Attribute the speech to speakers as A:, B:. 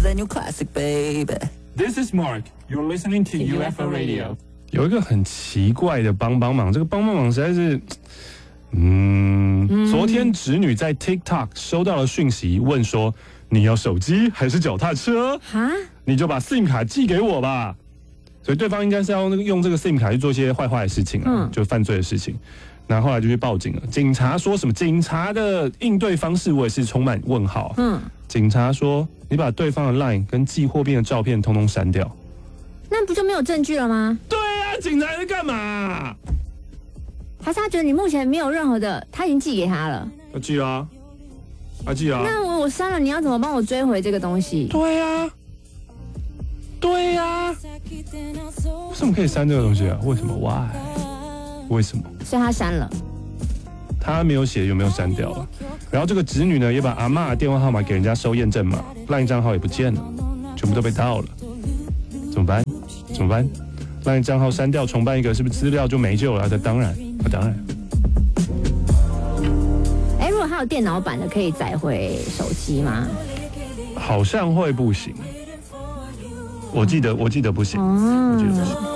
A: the new classic, baby.
B: This is Mark. You're listening to UFO Radio.
C: 有一个很奇怪的帮忙，这个帮忙实在是，昨天侄女在 TikTok 收到了讯息，问说你要手机还是脚踏车？
D: 哈，
C: 你就把 SIM 卡寄给我吧。所以对方应该是要用这个 SIM 卡去做一些坏的事情啊，就犯罪的事情。然后后来就去报警了。警察说什么？警察的应对方式我也是充满问号。警察说你把对方的 LINE 跟寄货币的照片通通删掉。
D: 那不就没有证据了吗？
C: 对啊，警察在干嘛？
D: 还是他觉得你目前没有任何的，他已经寄给他了。
C: 他寄啊，他寄啊。
D: 那我删了，你要怎么帮我追回这个东西？
C: 对啊，对啊。为什么可以删这个东西啊？为什么 ？Why？ 为什么？
D: 所以他删了。
C: 他没有写有没有删掉了。然后这个侄女呢，也把阿嬷的电话号码给人家收验证码，LINE账号也不见了，全部都被盗了。怎么办？怎么办？LINE账号删掉，重办一个，是不是资料就没救了？当然，当然。
D: 如果他有电脑版的，可以载回手机吗？
C: 好像会不行。我记得不行。我记得不行。